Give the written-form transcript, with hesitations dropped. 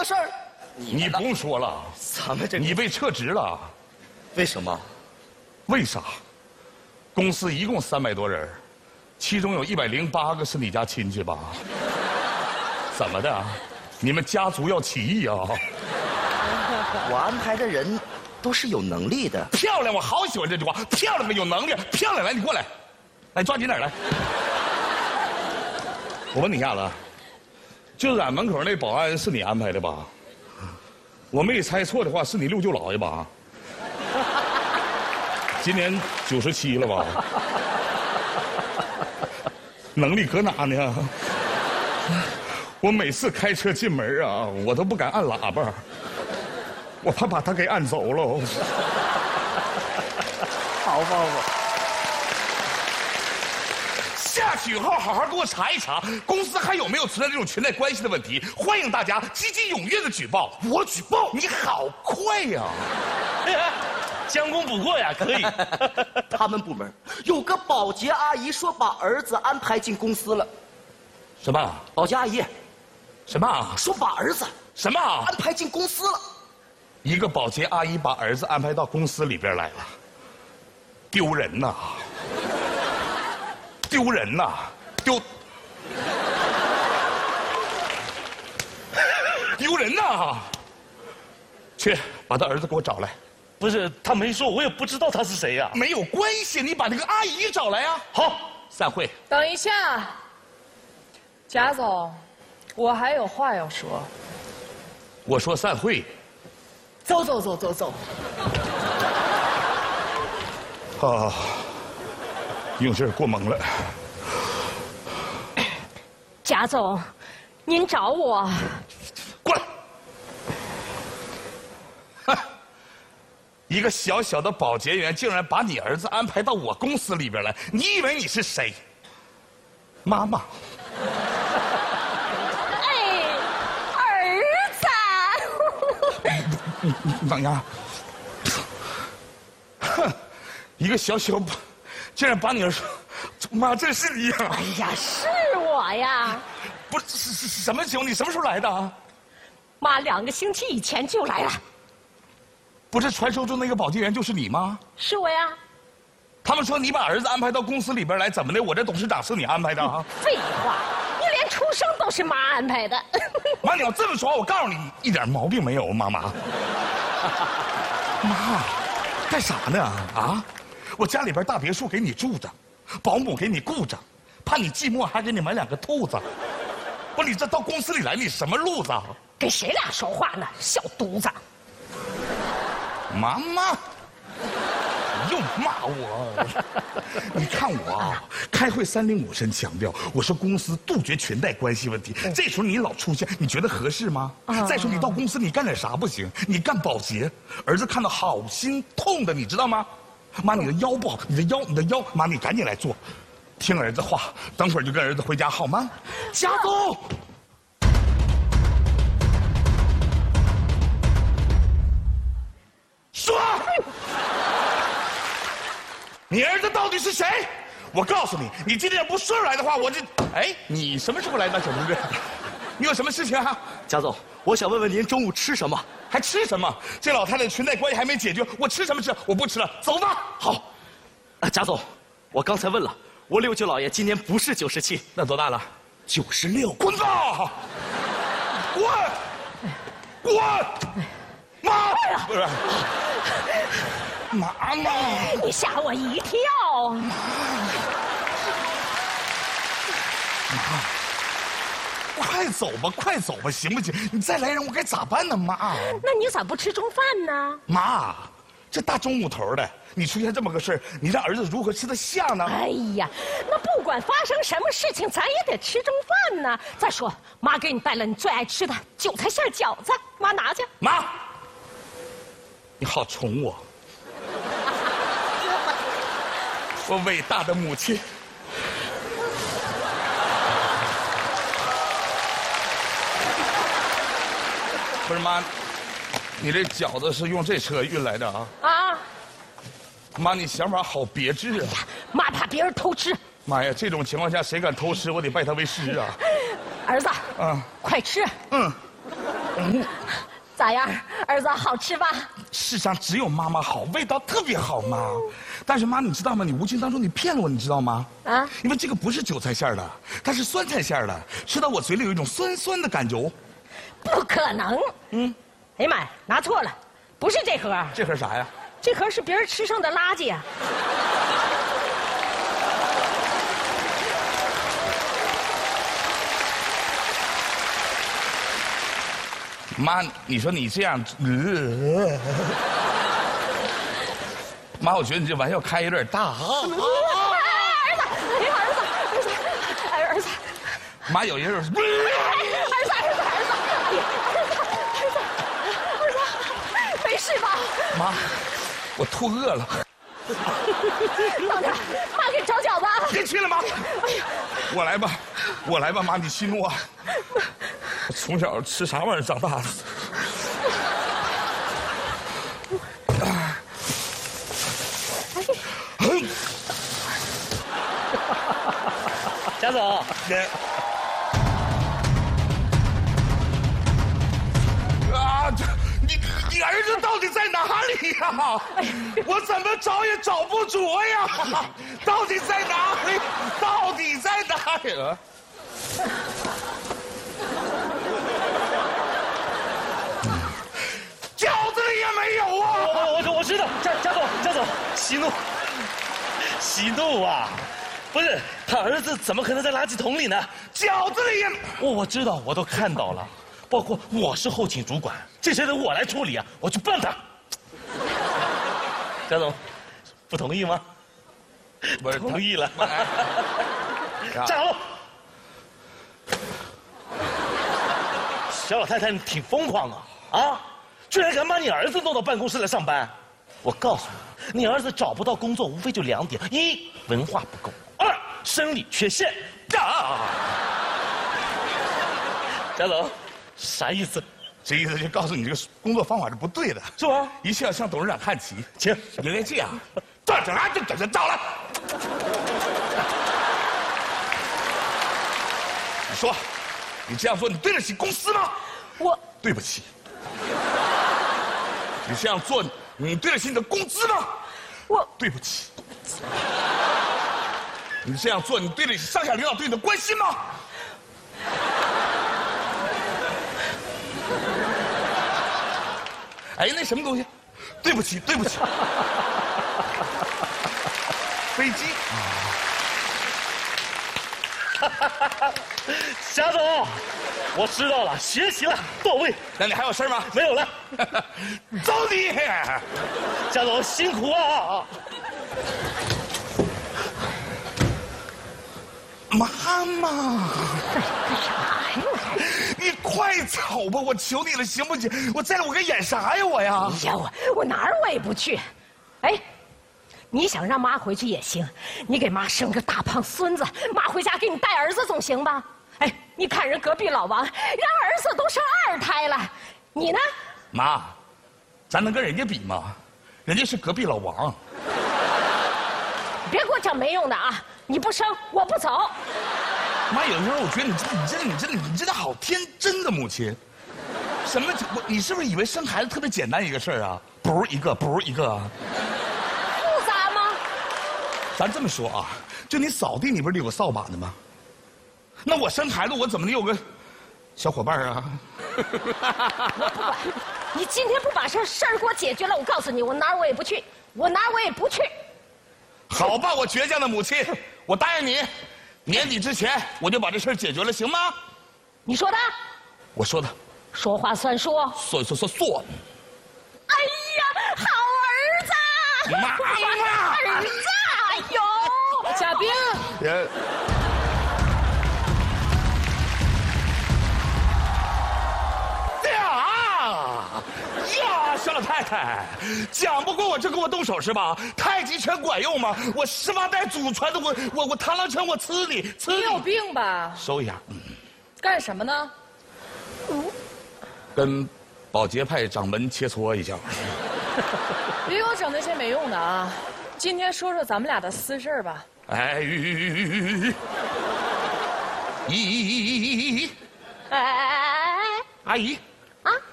个事儿， 你不用说了， 咱们这你被撤职了。 为什么？ 为啥？公司一共300多人，其中有108个是你家亲戚吧？怎么的？你们家族要起义啊？ 我安排的人都是有能力的。 漂亮，我好喜欢这句话。漂亮的，有能力，漂亮，来，你过来，来抓紧点来。我问你一下子，就俺门口那保安是你安排的吧？我没猜错的话，是你六舅姥爷吧？今年97了吧？能力搁哪呢？我每次开车进门啊，我都不敢按喇叭，我怕把他给按走了。 好吧， 下去以后好好给我查一查，公司还有没有存在这种裙带关系的问题？欢迎大家积极踊跃的举报。我举报？你好快呀！ 将功补过呀，可以。 他们部门有个保洁阿姨说把儿子安排进公司了。 什么？ 保洁阿姨什么？ 说把儿子什么？ 安排进公司了。 一个保洁阿姨把儿子安排到公司里边来了，丢人呐！丢人呐！丢人呐！去把他儿子给我找来。 不是，他没说，我也不知道他是谁呀。 没有关系，你把那个阿姨找来呀。好，散会。 等一下，贾总，我还有话要说。 我说散会。 走。 啊，用劲儿过猛了。 贾总，您找我？ 过来。哼，一个小小的保洁员竟然把你儿子安排到我公司里边来，你以为你是谁？妈妈。 哎，儿子。 你等一下。哼，一个小竟然把你儿子，妈，这是你呀！ 哎呀，是我呀！ 不是什么情况？你什么时候来的啊？ 妈2个星期以前就来了。 不是传说中那个保洁员就是你吗？ 是我呀。 他们说你把儿子安排到公司里边来，怎么的？我这董事长是你安排的啊？ 废话，你连出生都是妈安排的。 妈，你要这么说，我告诉你，一点毛病没有，妈。妈，干啥呢？啊，我家里边大别墅给你住着，保姆给你雇着，怕你寂寞还给你买2个兔子。不，你这到公司里来，你什么路子？ 跟谁俩说话呢？小犊子！ 妈，又骂我！你看我啊，开会3令5申强调，我说公司杜绝裙带关系问题。这时候你老出现，你觉得合适吗？再说你到公司你干点啥不行？你干保洁，儿子看到好心痛的，你知道吗？妈，你的腰不好，你的腰，妈，你赶紧来做，听儿子话，等会儿就跟儿子回家好吗？贾总。说，你儿子到底是谁？我告诉你，你今天要不说出来的话，我这……哎，你什么时候来的，小同志？你有什么事情啊？ 贾总，我想问问您中午吃什么？ 还吃什么？这老太太裙带关系还没解决，我吃什么吃？我不吃了，走吧。 好，贾总，我刚才问了，我六舅姥爷今年不是97， 那多大了 ？96。 滚吧！滚！妈！不是。妈妈， 你吓我一跳！ 快走吧，行不行？你再来人，我该咋办呢，妈？ 那你咋不吃中饭呢？ 妈，这大中午头的，你出现这么个事儿，你让儿子如何吃得下呢？ 哎呀，那不管发生什么事情，咱也得吃中饭呢。再说，妈给你带了你最爱吃的韭菜馅饺子，妈拿去。 妈，你好宠我。我伟大的母亲，不是妈，你这饺子是用这车运来的啊？ 啊！ 妈，你想法好别致啊！ 妈怕别人偷吃。 妈呀，这种情况下谁敢偷吃，我得拜他为师啊！ 儿子， 啊， 快吃。 嗯。 咋样，儿子好吃吧？ 世上只有妈妈好，味道特别好妈。但是妈，你知道吗？你无形当中你骗了我，你知道吗？啊？因为这个不是韭菜馅儿的，它是酸菜馅儿的，吃到我嘴里有一种酸酸的感觉。 不可能。哎呀妈呀，拿错了，不是这盒。 这盒啥呀？ 这盒是别人吃剩的垃圾呀。 妈，你说你这样，妈，我觉得你这玩笑开有点大啊！ 儿子，儿子， 妈，有一人， 儿子，没事吧？ 妈，我吐饿了。 等着，妈给你找饺子。 别去了，妈。我来吧，我来吧，妈，你息怒啊。我从小吃啥玩意儿长大的？ 贾总， 你儿子到底在哪里呀？我怎么找也找不着呀！到底在哪里？到底在哪里？饺子里也没有啊！ 我知道，贾总，息怒啊！不是，他儿子怎么可能在垃圾桶里呢？ 饺子里也…… 我知道，我都看到了，包括我是后勤主管，这事得我来处理啊！我去办他。贾总，不同意吗？ 我同意了。 站好。小老太太，你挺疯狂啊！居然敢把你儿子弄到办公室来上班！我告诉你，你儿子找不到工作，无非就2点：一，文化不够；二，生理缺陷。贾总，啥意思？ 这意思就告诉你这个工作方法是不对的， 是吗？ 一切要向董事长看齐。 请， 应该这样。站起来，这照了。你说，你这样做，你对得起公司吗？ 我对不起。你这样做，你对得起你的工资吗？ 我对不起。你这样做，你对得起上下领导对你的关心吗？哎，那什么东西？对不起，对不起。飞机。 贾总，我知道了，学习了，到位。 那你还有事吗？ 没有了。 走你！ 贾总辛苦啊！ 妈妈， 干啥呀？ 你快走吧，我求你了，行不行？我在这我该演啥呀，我呀？ 哎呀，我哪儿我也不去。哎，你想让妈回去也行，你给妈生个大胖孙子，妈回家给你带儿子总行吧？哎，你看人隔壁老王，人儿子都生2胎了，你呢？ 妈，咱能跟人家比吗？人家是隔壁老王。 别给我讲没用的啊！你不生，我不走。 妈，有时候我觉得你真的好天真的母亲。什么？你是不是以为生孩子特别简单一个事儿啊？不是一个，不是一个。 复杂吗？ 咱这么说啊，就你扫地，你不是有个扫把的吗？那我生孩子，我怎么能有个小伙伴啊？ 我不管，你今天不把事儿给我解决了，我告诉你，我哪儿我也不去，我哪儿我也不去。 好吧，我倔强的母亲，我答应你，年底之前我就把这事儿解决了，行吗？ 你说的？ 我说的。 说话算数。 说。 哎呀，好儿子！ 妈妈， 儿子，哎呦， 贾冰， 呀，小老太太，讲不过我就给我动手是吧？太极拳管用吗？我18代祖传的，我螳螂拳我呲你。 你有病吧？ 收一下。 干什么呢？ 跟保洁派掌门切磋一下。 别给我整那些没用的啊！今天说说咱们俩的私事吧。 哎，咦， 哎， 阿姨， 啊。